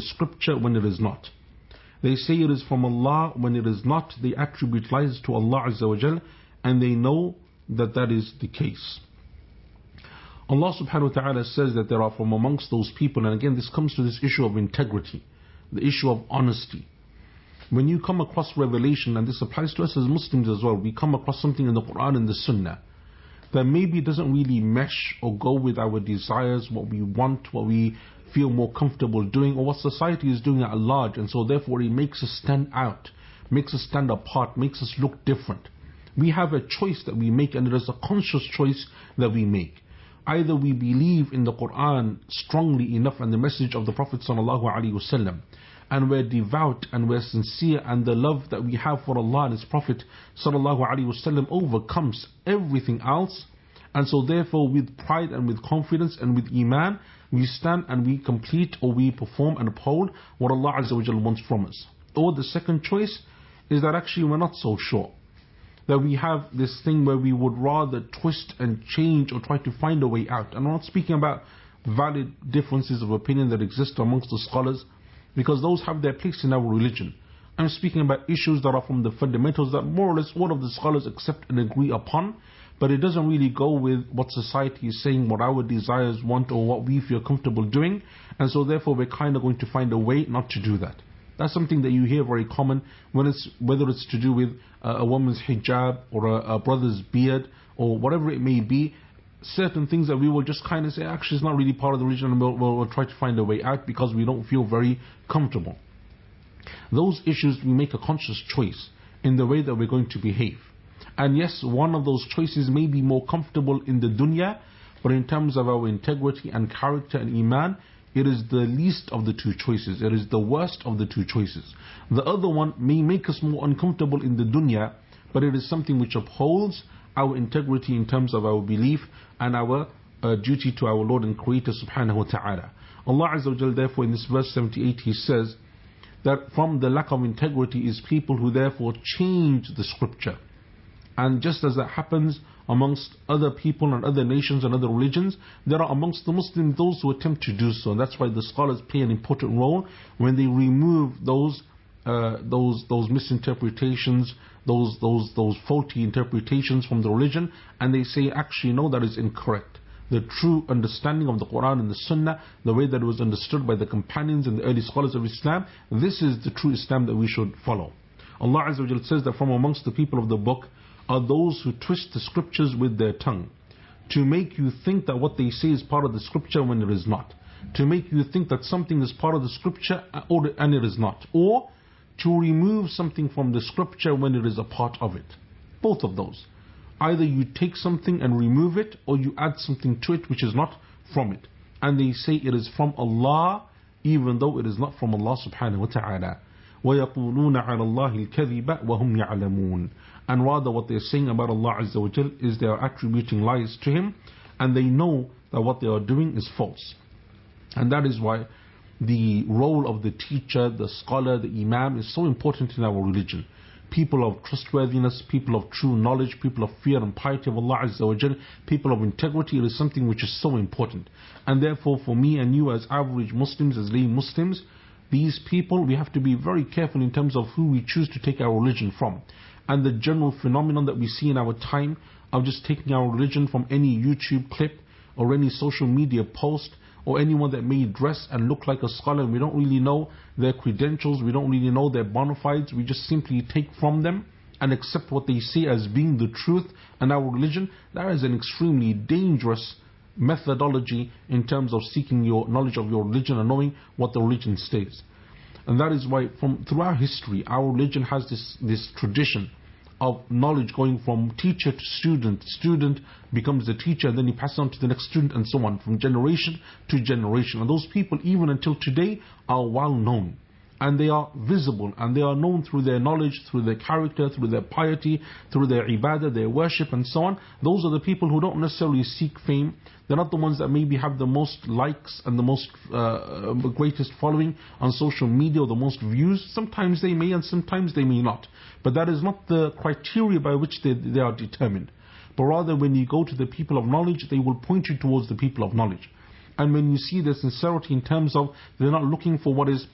scripture when it is not. They say it is from Allah when it is not. They attribute lies to Allah Azza wa Jal, and they know that that is the case. Allah subhanahu wa ta'ala says that there are from amongst those people, and again this comes to this issue of integrity, the issue of honesty. When you come across revelation, and this applies to us as Muslims as well, we come across something in the Quran and the Sunnah that maybe doesn't really mesh or go with our desires, what we want, what we feel more comfortable doing, or what society is doing at large, and so therefore it makes us stand out, makes us stand apart, makes us look different. We have a choice that we make, and it is a conscious choice that we make. Either we believe in the Quran strongly enough and the message of the Prophet ﷺ, and we're devout and we're sincere, and the love that we have for Allah and His Prophet ﷺ overcomes everything else, and so therefore with pride and with confidence and with Iman, we stand and we complete or we perform and uphold what Allah Azza wa Jalla wants from us. Or the second choice is that actually we're not so sure, that we have this thing where we would rather twist and change or try to find a way out. And I'm not speaking about valid differences of opinion that exist amongst the scholars, because those have their place in our religion. I'm speaking about issues that are from the fundamentals that more or less all of the scholars accept and agree upon, but it doesn't really go with what society is saying, what our desires want, or what we feel comfortable doing, and so therefore we're kind of going to find a way not to do that. That's something that you hear very common whether it's to do with a woman's hijab or a brother's beard or whatever it may be. Certain things that we will just kind of say, actually it's not really part of the religion, and we'll try to find a way out because we don't feel very comfortable. Those issues, we make a conscious choice in the way that we're going to behave. And yes, one of those choices may be more comfortable in the dunya, but in terms of our integrity and character and iman, it is the least of the two choices. It is the worst of the two choices. The other one may make us more uncomfortable in the dunya, but it is something which upholds our integrity in terms of our belief and our duty to our Lord and Creator subhanahu wa ta'ala. Allah Azza wa Jalla therefore in this verse 78 He says that from the lack of integrity is people who therefore change the scripture. And just as that happens amongst other people and other nations and other religions, there are amongst the Muslims those who attempt to do so. And that's why the scholars play an important role when they remove those misinterpretations, those faulty interpretations from the religion, and they say actually no, that is incorrect. The true understanding of the Quran and the Sunnah, the way that it was understood by the companions and the early scholars of Islam, this is the true Islam that we should follow. Allah Azza wa Jalla says that from amongst the people of the book are those who twist the scriptures with their tongue, to make you think that what they say is part of the scripture when it is not, to make you think that something is part of the scripture and it is not, or to remove something from the scripture when it is a part of it. Both of those. Either you take something and remove it, or you add something to it which is not from it. And they say it is from Allah, even though it is not from Allah subhanahu wa ta'ala. وَيَقُولُونَ عَلَى اللَّهِ الْكَذِبَ وَهُمْ يَعْلَمُونَ. And rather what they're saying about Allah Azza wa Jal is they are attributing lies to Him, and they know that what they are doing is false. And that is why the role of the teacher, the scholar, the imam is so important in our religion. People of trustworthiness, people of true knowledge, people of fear and piety of Allah Azza wa Jal, people of integrity, it is something which is so important. And therefore for me and you as average Muslims, as lay Muslims, these people, we have to be very careful in terms of who we choose to take our religion from. And the general phenomenon that we see in our time of just taking our religion from any YouTube clip or any social media post, or anyone that may dress and look like a scholar, and we don't really know their credentials, we don't really know their bona fides, we just simply take from them and accept what they say as being the truth and our religion. That is an extremely dangerous methodology in terms of seeking your knowledge of your religion and knowing what the religion states. And that is why throughout history our religion has this tradition of knowledge going from teacher to student. Student becomes the teacher, and then he passes on to the next student, and so on, from generation to generation. And those people, even until today, are well known. And they are visible, and they are known through their knowledge, through their character, through their piety, through their ibadah, their worship, and so on. Those are the people who don't necessarily seek fame. They're not the ones that maybe have the most likes and the most greatest following on social media, or the most views. Sometimes they may, and sometimes they may not. But that is not the criteria by which they are determined. But rather, when you go to the people of knowledge, they will point you towards the people of knowledge. And when you see their sincerity in terms of they're not looking for what is